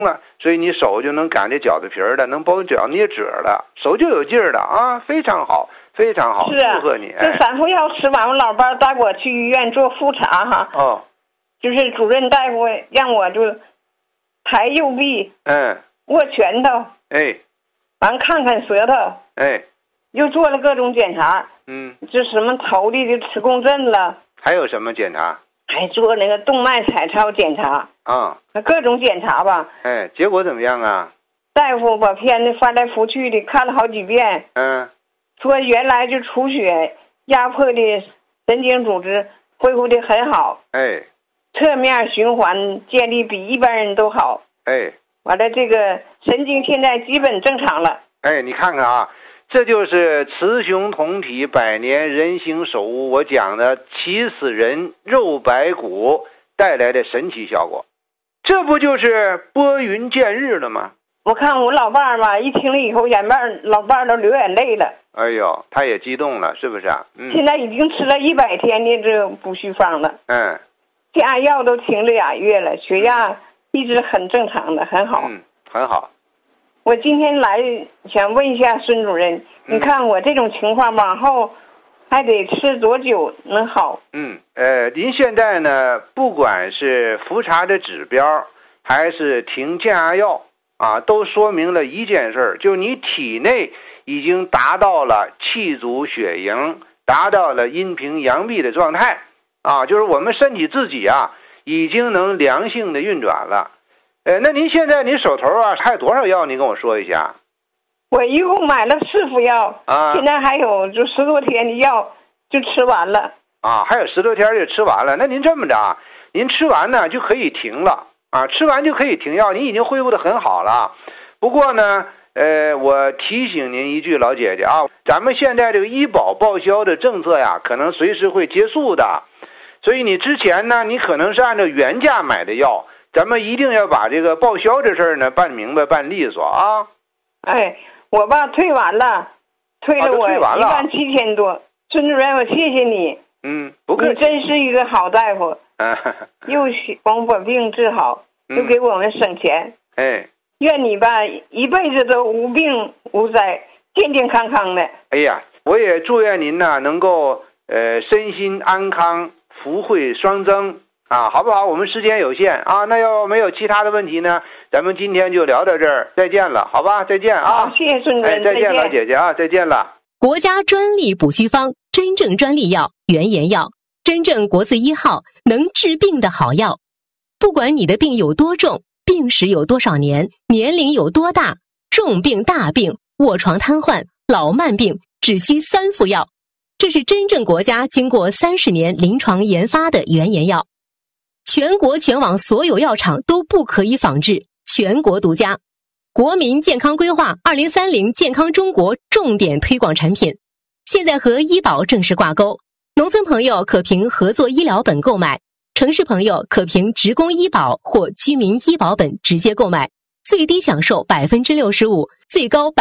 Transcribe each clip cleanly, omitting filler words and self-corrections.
了，所以你手就能擀这饺子皮儿了，能包饺捏褶了，手就有劲儿了啊，非常好，非常好， 是啊， 祝贺你。 这3副药吃完，我老伴带我去医院做复查哈。 哦， 就是主任大夫让我就抬右臂，握拳头，完看看舌头，又做了各种检查，这什么头的就磁共振了， 还有什么检查？ 还做那个动脉彩超检查啊， 各种检查吧。 结果怎么样啊？ 大夫把片子翻来覆去的看了好几遍，说原来就出血压迫的神经组织恢复的很好，侧面循环建立比一般人都好，完了这个神经现在基本正常了。 你看看啊，这就是雌雄同体百年人形手物我讲的起死人肉白骨带来的神奇效果，这不就是拨云见日了吗？ 我看我老伴儿吧，一听了以后老伴儿都流眼泪了。 哎呦，他也激动了，是不是啊？ 现在已经吃了100天的这补虚方了，加药都停了2月了，血压一直很正常的，很好， 很好。 我今天来想问一下孙主任，你看我这种情况往后还得吃多久能好？ 您现在呢，不管是复查的指标还是停降压药啊，都说明了一件事，就你体内已经达到了气足血盈，达到了阴平阳闭的状态啊，就是我们身体自己啊已经能良性的运转了。那您现在你手头啊还有多少药？您跟我说一下。 我一共买了4副药啊，现在还有就10多天的药就吃完了啊，还有10多天就吃完了。那您这么着啊，您吃完呢就可以停了啊，吃完就可以停药，您已经恢复得很好了。不过呢，我提醒您一句，老姐姐啊，咱们现在这个医保报销的政策呀，可能随时会结束的，所以你之前呢，你可能是按照原价买的药。咱们一定要把这个报销这事儿呢办明白办利索啊！ 我爸退完了，退了我17000多。孙主任，我谢谢你。 不客气。 你真是一个好大夫。又光把病治好，又给我们省钱。愿你吧一辈子都无病无灾，健健康康的。 哎呀，我也祝愿您呢能够身心安康，福慧双增。好不好？我们时间有限啊，那要没有其他的问题呢，咱们今天就聊到这儿，再见了，好吧？再见啊！ 好，谢谢孙主任， 再见，老姐姐啊，再见了。 国家专利补虚方，真正专利药，原研药，真正国字1号，能治病的好药。不管你的病有多重，病史有多少年，年龄有多大，重病、大病、卧床瘫痪、老慢病，只需3副药。这是真正国家经过30年临床研发的原研药。全国全网所有药厂都不可以仿制，全国独家。国民健康规划2030健康中国重点推广产品，现在和医保正式挂钩。农村朋友可凭合作医疗本购买，城市朋友可凭职工医保或居民医保本直接购买，最低享受65%，最高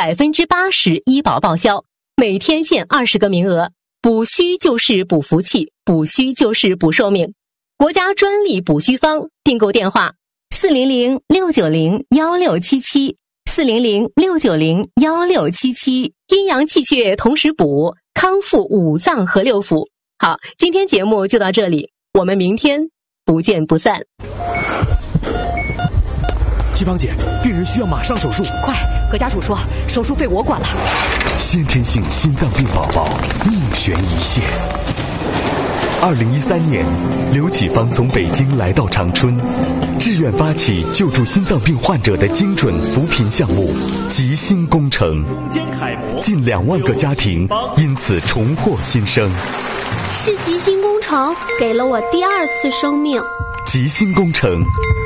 80%医保报销，每天限20个名额。补虚就是补福气，补虚就是补寿命。国家专利补虚方，订购电话400-690-1677，400-690-1677，阴阳气血同时补，康复5脏和6腑。好，今天节目就到这里，我们明天不见不散。 七芳姐，病人需要马上手术， 快和家属说，手术费我管了。 先天性心脏病宝宝命悬一线。2013年，刘启芳从北京来到长春，志愿发起救助心脏病患者的精准扶贫项目“吉心工程”，近2万个家庭因此重获新生。 是吉心工程给了我第2次生命。 吉心工程